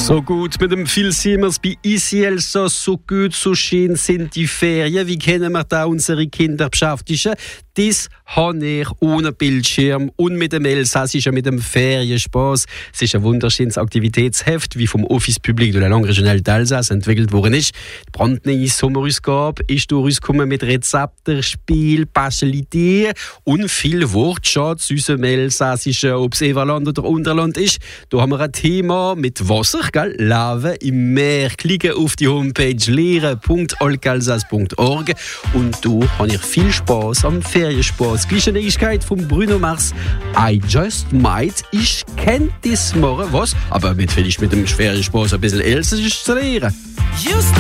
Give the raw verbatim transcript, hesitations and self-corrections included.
So gut mit dem Phil Simmers bei Ici Elsass, so gut, so schön sind die Ferien. Wie können wir da unsere Kinder beschäftigen? Das habe ich ohne Bildschirm und mit dem Elsassischen, mit dem Ferienspaß. Es ist ein wunderschönes Aktivitätsheft, wie vom Office Public de la Langue Régionale d'Alsace entwickelt worden ist. Die brandneue Sommerausgabe ist durchgekommen mit Rezepten, Spiel, Specialitäten und viel Wortschatz aus dem Elsassischen, ob es Everland oder Unterland ist. Da haben wir ein Thema mit Wasser, gell? Lava im Meer. Klicken auf die Homepage lehren punkt olkalsass punkt org und da habe ich viel Spaß am Ferienspaß. Gleiche Neuigkeit von Bruno Mars. I just might. Ich kennt das morgen. Was? Aber mit, vielleicht mit dem schweren Spaß ein bisschen Elsassisch zu lernen.